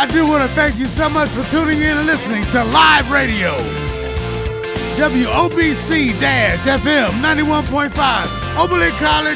I do want to thank you so much for tuning in and listening to Live Radio. WOBC-FM 91.5, Oberlin College,